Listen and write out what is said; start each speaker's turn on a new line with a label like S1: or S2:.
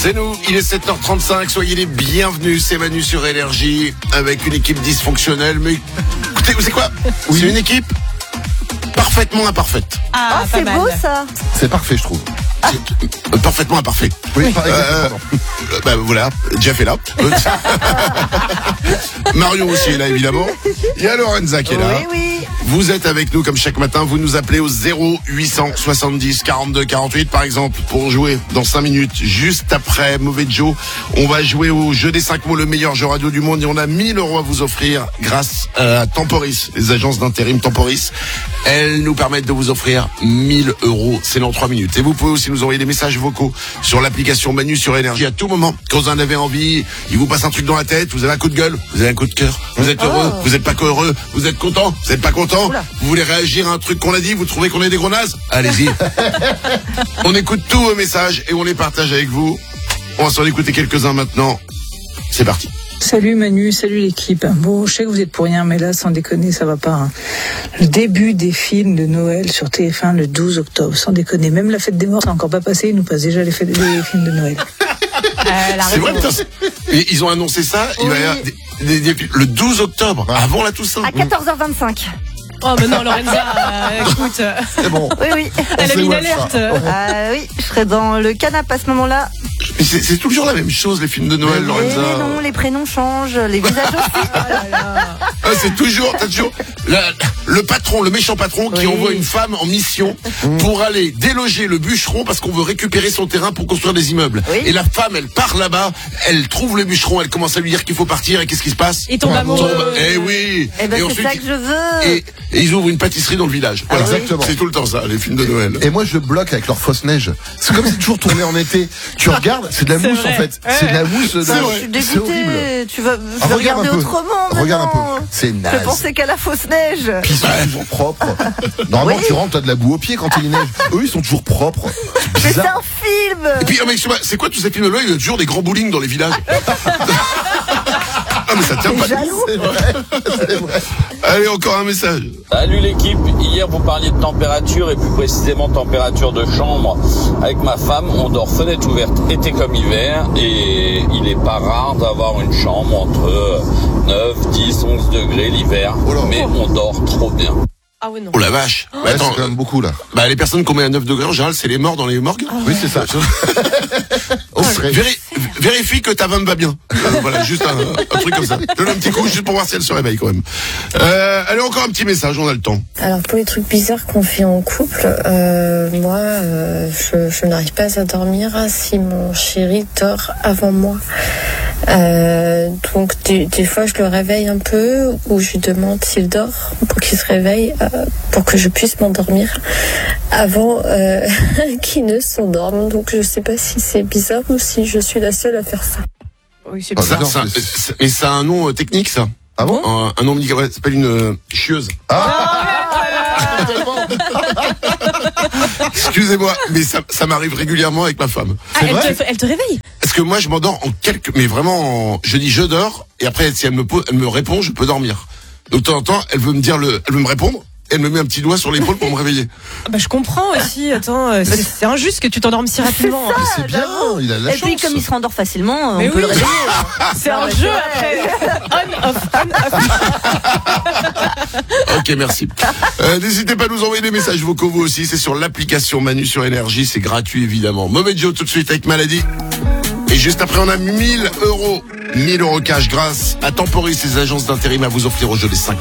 S1: C'est nous, il est 7h35, soyez les bienvenus, c'est Manu sur Énergie, avec une équipe dysfonctionnelle, mais écoutez, vous savez quoi ? Oui. C'est une équipe parfaitement imparfaite.
S2: Ah, c'est beau ça.
S3: C'est parfait, je trouve.
S1: Parfaitement imparfait.
S3: Oui, exactement.
S1: Voilà, Jeff est là. Marion aussi est là, évidemment. Il y a Lorenza qui est là.
S2: Oui.
S1: Vous êtes avec nous comme chaque matin, vous nous appelez au 0870 42 48 par exemple pour jouer dans 5 minutes juste après Mauvais Joe. On va jouer au jeu des 5 mots, le meilleur jeu radio du monde, et on a 1000 € à vous offrir grâce à Temporis, les agences d'intérim Temporis. Elles nous permettent de vous offrir 1000 €, c'est dans 3 minutes. Et vous pouvez aussi nous envoyer des messages vocaux sur l'application Manu sur Énergie à tout moment. Quand vous en avez envie, il vous passe un truc dans la tête, vous avez un coup de gueule, vous avez un coup de cœur, vous êtes heureux, vous êtes pas heureux, vous êtes content, vous êtes pas content. Vous voulez réagir à un truc qu'on a dit, vous trouvez qu'on est des gros nazes ? Allez-y. On écoute tous vos messages et on les partage avec vous. On va s'en écouter quelques-uns maintenant. C'est parti.
S4: Salut Manu, salut l'équipe. Bon, je sais que vous êtes pour rien, mais là, sans déconner, ça va pas. Hein. Le début des films de Noël sur TF1 le 12 octobre, sans déconner. Même la fête des morts, c'est encore pas passé, ils nous passent déjà les films de Noël.
S1: C'est vrai, putain. Ils ont annoncé ça, il va y avoir le 12 octobre, avant la Toussaint.
S2: À 14h25.
S5: Oh, mais non, Lorenza, écoute.
S3: C'est bon.
S2: Oui.
S5: Elle a mis une alerte.
S2: Oui, je serai dans le canapé à ce moment-là.
S1: Mais c'est toujours la même chose, les films de Noël, Lorenza.
S2: Mais non, les prénoms changent, les visages aussi.
S1: C'est toujours, le patron, le méchant patron qui envoie une femme en mission pour aller déloger le bûcheron parce qu'on veut récupérer son terrain pour construire des immeubles. Oui. Et la femme, elle part là-bas, elle trouve le bûcheron, elle commence à lui dire qu'il faut partir, et qu'est-ce qui se passe ?
S5: Et tombe amoureux.
S1: Eh oui.
S2: Et ben, c'est ça que je veux.
S1: Et ils ouvrent une pâtisserie dans le village. Voilà.
S3: Exactement.
S1: C'est tout le temps ça, les films de Noël.
S3: Et moi, je bloque avec leur fausse neige. C'est comme si toujours tourné en été. Tu regardes, c'est de la mousse en fait. C'est de la mousse.
S2: Je suis dégoûtée. Tu vas regarder autrement.
S3: Regarde un peu. C'est naze.
S2: Je pensais qu'à la fausse neige.
S3: Puis ils sont toujours propres. Normalement, tu rentres, t'as de la boue aux pieds quand il neige. Eux, ils sont toujours propres.
S2: Mais c'est un film.
S1: Et puis, c'est quoi tous ces films-là ? Il y a toujours des grands bowling dans les villages. Ah, mais ça tient pas.
S3: C'est vrai.
S1: Allez, encore un message.
S6: Salut l'équipe, hier vous parliez de température et plus précisément température de chambre. Avec ma femme, on dort fenêtre ouverte été comme hiver et il est pas rare d'avoir une chambre entre 9, 10, 11 degrés l'hiver. Mais on dort trop bien.
S5: Ah ouais, non.
S1: Oh la vache.
S3: Ouais, c'est quand même beaucoup là.
S1: Les personnes qu'on met à 9 degrés en général, c'est les morts dans les morgues.
S3: Oui, c'est ça.
S1: Vérifie que ta femme va bien. Voilà, juste un truc comme ça. Donne un petit coup juste pour voir si elle se réveille quand même. Allez, encore un petit message, on a le temps.
S7: Alors pour les trucs bizarres qu'on fait en couple, moi, je n'arrive pas à dormir si mon chéri dort avant moi. Donc des fois je le réveille un peu ou je lui demande s'il dort pour qu'il se réveille pour que je puisse m'endormir avant qu'il ne s'endorme. Donc je sais pas si c'est bizarre ou si je suis la seule à faire ça.
S5: Oui, c'est
S1: Ça,
S5: bizarre.
S1: et ça a un nom technique, ça.
S3: Ah bon ?
S1: Un nom médical, ça s'appelle une chieuse. Excusez-moi, mais ça m'arrive régulièrement avec ma femme.
S5: Elle te réveille.
S1: Parce que moi, je m'endors mais vraiment, je dis je dors, et après, si elle me répond, je peux dormir. Donc, de temps en temps, elle veut me répondre, elle me met un petit doigt sur l'épaule pour me réveiller.
S5: Je comprends aussi, attends, c'est injuste que tu t'endormes si rapidement.
S2: C'est ça,
S3: C'est bien, il a de la
S2: Et
S3: chance.
S2: puis comme il se rendort facilement,
S5: Mais
S2: on peut le réveiller.
S5: C'est un jeu après. On-off.
S1: Ok, merci. N'hésitez pas à nous envoyer des messages vocaux, vous aussi, c'est sur l'application Manu sur Énergie, c'est gratuit évidemment. Mauvais Joe tout de suite avec Maladie. Et juste après, on a 1000 €. 1000 € cash grâce à Temporis, ces agences d'intérim à vous offrir au jeu des 5